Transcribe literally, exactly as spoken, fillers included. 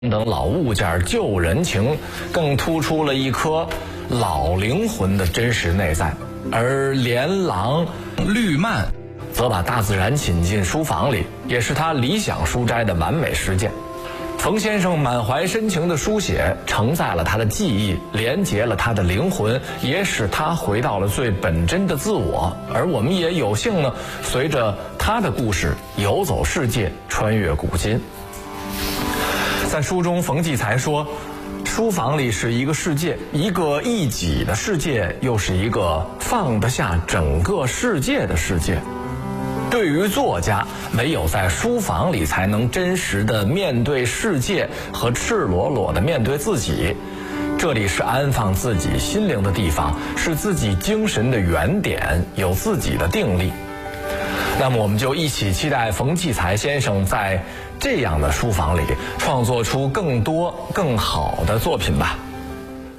等老物件旧人情，更突出了一颗老灵魂的真实内在。而连郎、绿曼则把大自然请进书房里，也是他理想书斋的完美实践。冯先生满怀深情的书写，承载了他的记忆，连结了他的灵魂，也使他回到了最本真的自我。而我们也有幸呢，随着他的故事游走世界，穿越古今。在书中，冯骥才说，书房里是一个世界，一个一己的世界，又是一个放得下整个世界的世界。对于作家，唯有在书房里才能真实的面对世界和赤裸裸的面对自己。这里是安放自己心灵的地方，是自己精神的原点，有自己的定力。那么我们就一起期待冯骥才先生在这样的书房里创作出更多更好的作品吧。